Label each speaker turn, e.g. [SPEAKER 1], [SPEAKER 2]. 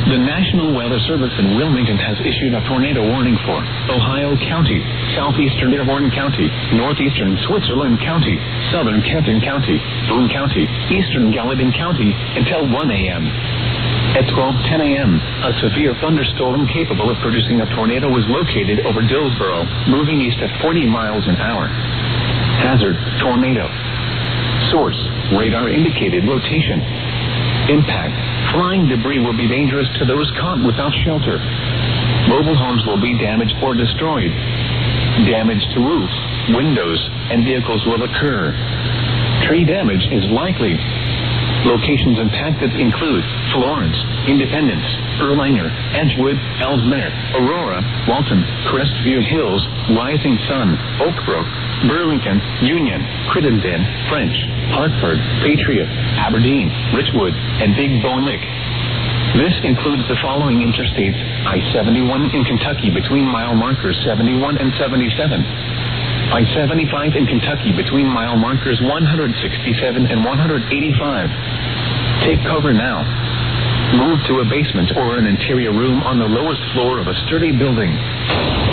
[SPEAKER 1] The National Weather Service in Wilmington has issued a tornado warning for Ohio County, southeastern Dearborn County, northeastern Switzerland County, southern Kenton County, Boone County, eastern Gallatin County until 1 a.m. At 12:10 a.m., a severe thunderstorm capable of producing a tornado was located over Dillsboro, moving east at 40 miles an hour. Hazard, tornado. Source, radar indicated location. Impact, flying debris will be dangerous to those caught without shelter. Mobile homes will be damaged or destroyed. Damage to roofs, windows, and vehicles will occur. Tree damage is likely. Locations impacted include Florence, Independence, Erlanger, Edgewood, Ellesmere, Aurora, Walton, Crestview Hills, Rising Sun, Oak Brook, Burlington, Union, Crittenden, French, Hartford, Patriot, Aberdeen, Richwood, and Big Bone Lick. This includes the following interstates: I-71 in Kentucky between mile markers 71 and 77. I-75 in Kentucky between mile markers 167 and 185. Take cover now. Move to a basement or an interior room on the lowest floor of a sturdy building.